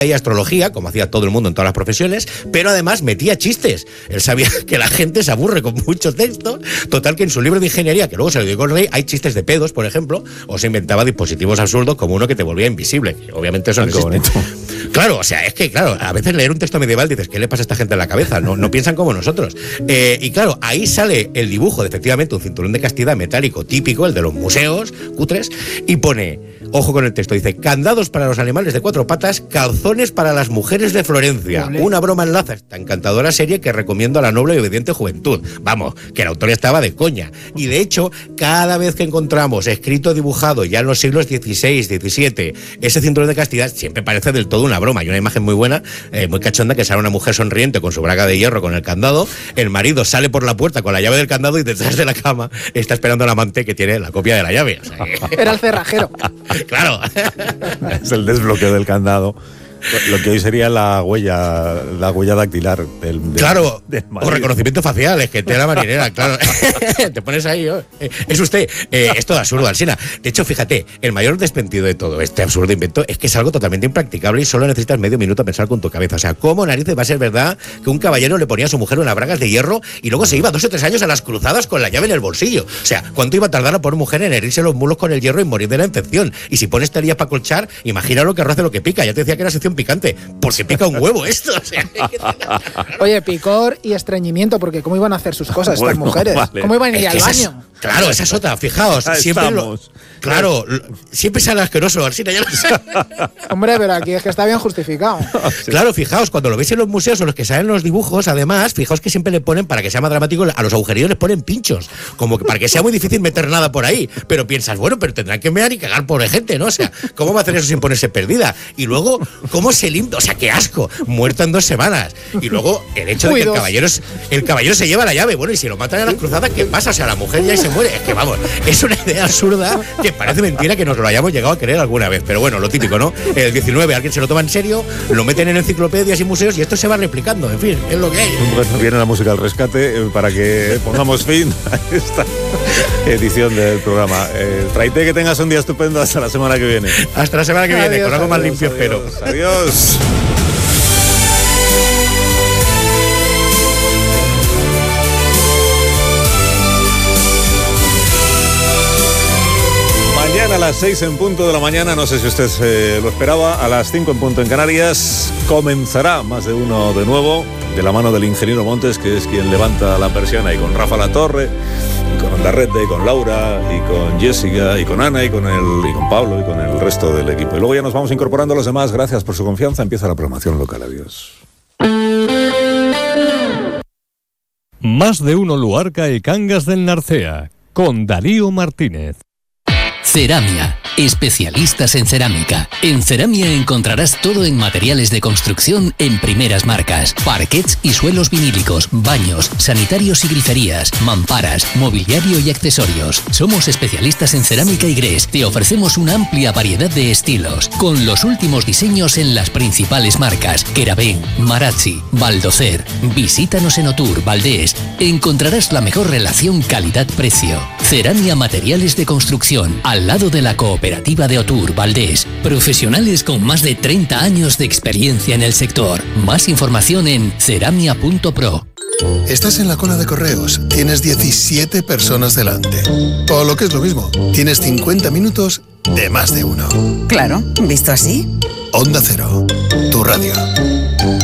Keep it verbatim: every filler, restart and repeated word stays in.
y astrología, como hacía todo el mundo en todas las profesiones, pero además metía chistes. Él sabía que la gente se aburre con mucho texto, total que en su libro de ingeniería, que luego se lo dedicó el rey, hay chistes de pedos, por ejemplo, o se inventaba dispositivos absurdos como uno que te volvía invisible, que obviamente eso no existe. Claro, o sea, es que claro, a veces leer un texto medieval dices, ¿qué le pasa a esta gente en la cabeza? No, no piensan como nosotros. Eh, y claro, ahí sale el dibujo de efectivamente un cinturón de castidad metálico típico, el de los museos, cutres, y pone, ojo con el texto, dice, candados para los animales de cuatro patas, calzones para las mujeres de Florencia. Vale. Una broma enlaza esta encantadora serie que recomiendo a la noble y obediente juventud. Vamos, que el autor estaba de coña. Y de hecho, cada vez que encontramos escrito dibujado ya en los siglos dieciséis, diecisiete, ese cinturón de castidad siempre parece del todo una broma. Hay una imagen muy buena, eh, muy cachonda, que sale una mujer sonriente con su braga de hierro con el candado, el marido sale por la puerta con la llave del candado y detrás de la cama está esperando al amante que tiene la copia de la llave. O sea, que... Era el cerrajero. Claro. Es el desbloqueo del candado. Lo que hoy sería la huella, la huella dactilar del, del claro, del o reconocimiento facial, es que te la marinera, claro. Te pones ahí, oh, es usted. Eh, es todo absurdo, Alsina. De hecho, fíjate, el mayor despentido de todo este absurdo invento es que es algo totalmente impracticable y solo necesitas medio minuto a pensar con tu cabeza. O sea, ¿cómo narices va a ser verdad que un caballero le ponía a su mujer unas bragas de hierro y luego se iba dos o tres años a las cruzadas con la llave en el bolsillo? O sea, ¿cuánto iba a tardar a por mujer en herirse los mulos con el hierro y morir de la infección? Y si pones teorías para colchar, imagina lo que roce lo que pica. Ya te decía que era sección picante, porque pica un huevo esto. O sea, oye, picor y estreñimiento, porque ¿cómo iban a hacer sus cosas estas bueno, mujeres? Vale. ¿Cómo iban a ir al baño? Es, claro, esa es otra, fijaos. Ahí siempre lo, claro, lo, siempre sale asqueroso, Alsina, ya lo sé. Hombre, pero aquí es que está bien justificado. Claro, fijaos, cuando lo veis en los museos o los que salen los dibujos, además, fijaos que siempre le ponen, para que sea más dramático, a los agujerillos les ponen pinchos, como que para que sea muy difícil meter nada por ahí. Pero piensas, bueno, pero tendrán que mear y cagar pobre gente, ¿no? O sea, ¿cómo va a hacer eso sin ponerse perdida? Y luego, ¿cómo se limpia? O sea, qué asco, muerto en dos semanas. Y luego, el hecho de que el caballero, el caballero se lleva la llave, bueno, y si lo matan en las cruzadas, ¿qué pasa? O sea, la mujer ya se muere. Es que, vamos, es una idea absurda que parece mentira que nos lo hayamos llegado a creer alguna vez. Pero bueno, lo típico, ¿no? El diecinueve, alguien se lo toma en serio, lo meten en enciclopedias y museos y esto se va replicando. En fin, es lo que hay. Bueno, viene la música al rescate eh, para que pongamos fin a esta edición del programa. Eh, Traite, que tengas un día estupendo hasta la semana que viene. Hasta la semana que viene, adiós, con algo adiós, más limpio, adiós, espero. Adiós. A las seis en punto de la mañana, no sé si usted eh, lo esperaba, a las cinco en punto en Canarias, comenzará Más de Uno de nuevo, de la mano del ingeniero Montes, que es quien levanta la persiana, y con Rafa Latorre, y con Andarrete, y con Laura, y con Jessica, y con Ana, y con, el, y con Pablo, y con el resto del equipo. Y luego ya nos vamos incorporando a los demás. Gracias por su confianza. Empieza la programación local. Adiós. Más de Uno Luarca y Cangas del Narcea, con Darío Martínez. Ceramia, especialistas en cerámica. En Ceramia encontrarás todo en materiales de construcción en primeras marcas. Parquets y suelos vinílicos, baños, sanitarios y griferías, mamparas, mobiliario y accesorios. Somos especialistas en cerámica y grés. Te ofrecemos una amplia variedad de estilos, con los últimos diseños en las principales marcas: Keravén, Marazzi, Baldocer. Visítanos en Otur, Valdés. Encontrarás la mejor relación calidad-precio. Ceramia Materiales de Construcción, al lado de la cooperativa de Otur, Valdés. Profesionales con más de treinta años de experiencia en el sector. Más información en ceramia punto pro. Estás en la cola de correos, tienes diecisiete personas delante. O lo que es lo mismo, tienes cincuenta minutos de Más de Uno. Claro, visto así. Onda Cero, tu radio.